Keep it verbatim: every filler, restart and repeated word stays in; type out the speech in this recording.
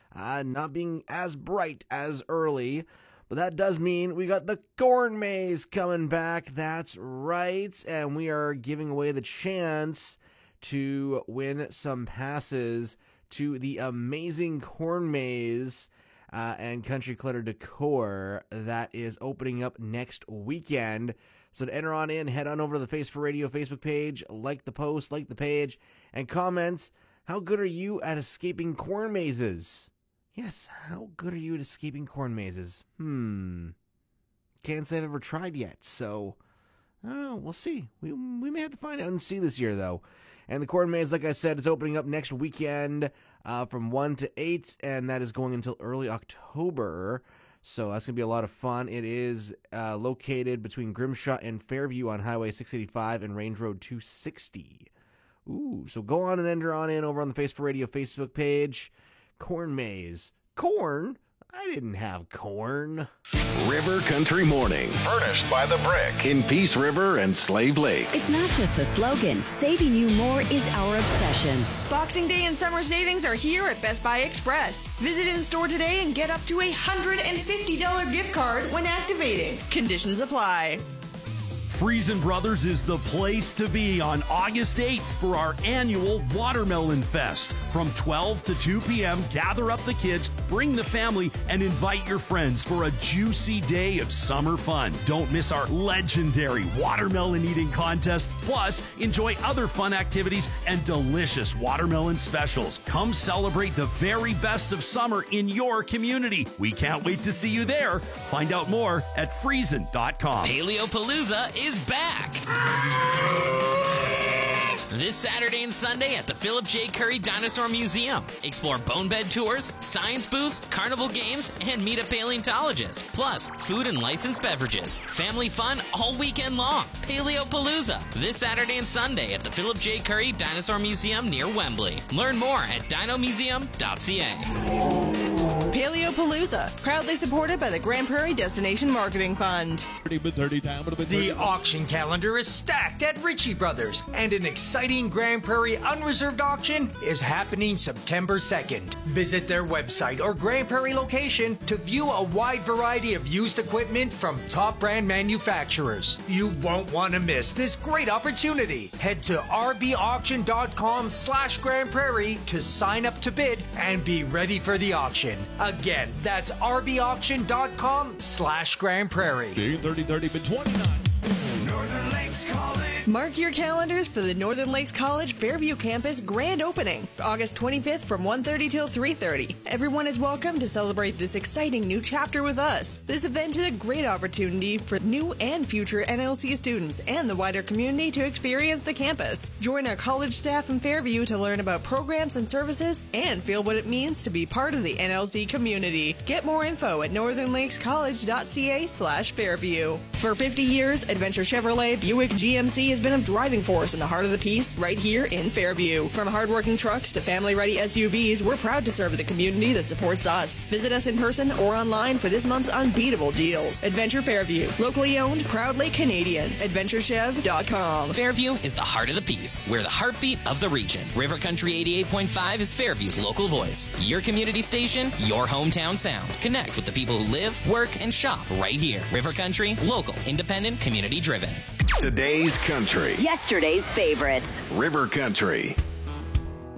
uh, not being as bright as early. But that does mean we got the corn maze coming back. That's right. And we are giving away the chance to win some passes to the amazing corn maze uh, and country clutter decor that is opening up next weekend. So to enter on in, head on over to the Face for Radio Facebook page, like the post, like the page, and comment, how good are you at escaping corn mazes? Yes, how good are you at escaping corn mazes? Hmm. Can't say I've ever tried yet, so I don't know. We'll see. We we may have to find out and see this year, though. And the corn maze, like I said, is opening up next weekend uh, from one to eight, and that is going until early October. So that's going to be a lot of fun. It is uh, located between Grimshaw and Fairview on Highway six eighty-five and Range Road two sixty. Ooh, so go on and enter on in over on the Face for Radio Facebook page. Corn maze. Corn? I didn't have corn. River Country Mornings. Furnished by The Brick. In Peace River and Slave Lake. It's not just a slogan. Saving you more is our obsession. Boxing Day and summer savings are here at Best Buy Express. Visit in store today and get up to a one hundred fifty dollars gift card when activating. Conditions apply. Friesen Brothers is the place to be on August eighth for our annual Watermelon Fest. From twelve to two p.m., gather up the kids, bring the family, and invite your friends for a juicy day of summer fun. Don't miss our legendary watermelon eating contest. Plus, enjoy other fun activities and delicious watermelon specials. Come celebrate the very best of summer in your community. We can't wait to see you there. Find out more at friesen dot com. Paleopalooza is back this Saturday and Sunday at the Philip J. Curry Dinosaur Museum. Explore bone bed tours, science booths, carnival games, and meet a paleontologist. Plus, food and licensed beverages. Family fun all weekend long. Paleopalooza this Saturday and Sunday at the Philip J. Curry Dinosaur Museum near Wembley. Learn more at dino museum dot c a. Paleopalooza, proudly supported by the Grand Prairie Destination Marketing Fund. The auction calendar is stacked at Ritchie Brothers, and an exciting Grand Prairie unreserved auction is happening September second. Visit their website or Grand Prairie location to view a wide variety of used equipment from top brand manufacturers. You won't want to miss this great opportunity. Head to r b auction dot com slash Grand Prairie to sign up to bid and be ready for the auction. Again, that's r b auction dot com slash Grand Prairie. thirty thirty twenty-nine. Northern Lakes College. Mark your calendars for the Northern Lakes College Fairview Campus grand opening, August twenty-fifth from one thirty till three thirty. Everyone is welcome to celebrate this exciting new chapter with us. This event is a great opportunity for new and future N L C students and the wider community to experience the campus. Join our college staff in Fairview to learn about programs and services and feel what it means to be part of the N L C community. Get more info at northern lakes college dot c a slash Fairview. For fifty years, Adventure Chevrolet Buick G M C has been a driving force in the heart of the Peace right here in Fairview. From hardworking trucks to family-ready S U Vs, we're proud to serve the community that supports us. Visit us in person or online for this month's unbeatable deals. Adventure Fairview, locally owned, proudly Canadian. adventure chev dot com. Fairview is the heart of the Peace. We're the heartbeat of the region. River Country eighty-eight point five is Fairview's local voice. Your community station, your hometown sound. Connect with the people who live, work, and shop right here. River Country, local, independent, community driven. Today's country. Yesterday's favorites. River Country.